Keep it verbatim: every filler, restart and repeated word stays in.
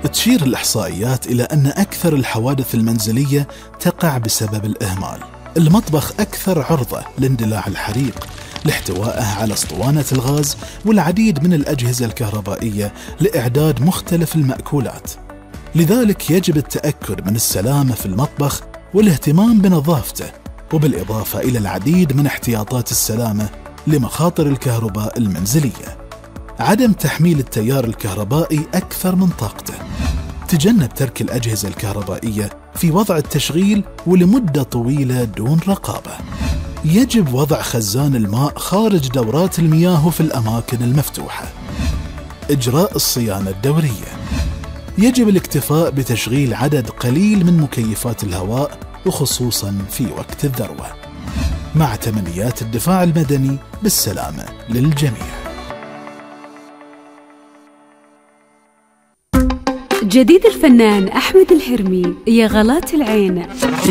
تشير الإحصائيات إلى أن أكثر الحوادث المنزلية تقع بسبب الإهمال. المطبخ أكثر عرضة لاندلاع الحريق لاحتوائه على اسطوانة الغاز والعديد من الأجهزة الكهربائية لإعداد مختلف المأكولات، لذلك يجب التأكد من السلامة في المطبخ والاهتمام بنظافته، وبالإضافة إلى العديد من احتياطات السلامة لمخاطر الكهرباء المنزلية. عدم تحميل التيار الكهربائي أكثر من طاقته. تجنب ترك الأجهزة الكهربائية في وضع التشغيل ولمدة طويلة دون رقابة. يجب وضع خزان الماء خارج دورات المياه في الأماكن المفتوحة. إجراء الصيانة الدورية. يجب الاكتفاء بتشغيل عدد قليل من مكيفات الهواء وخصوصاً في وقت الذروة. مع تمنيات الدفاع المدني بالسلامة للجميع. جديد الفنان أحمد الحرمي، يا غلاة العين.